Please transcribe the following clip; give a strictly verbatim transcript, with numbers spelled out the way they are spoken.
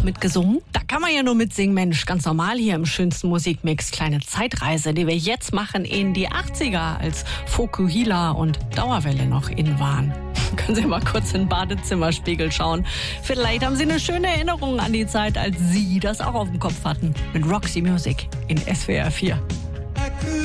mitgesungen? Da kann man ja nur mitsingen, Mensch. Ganz normal hier im schönsten Musikmix. Kleine Zeitreise, die wir jetzt machen in die achtziger, als Fokuhila und Dauerwelle noch in waren. Können Sie mal kurz in den Badezimmerspiegel schauen. Vielleicht haben Sie eine schöne Erinnerung an die Zeit, als Sie das auch auf dem Kopf hatten. Mit Roxy Music in S W R vier.